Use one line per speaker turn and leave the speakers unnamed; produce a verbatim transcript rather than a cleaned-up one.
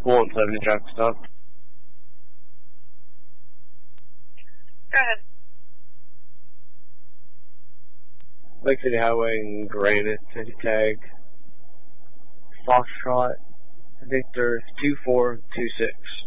one seventy traffic stop.
Go ahead.
Lake City Highway and Granite, city tag. Foxtrot, Victor two four two six.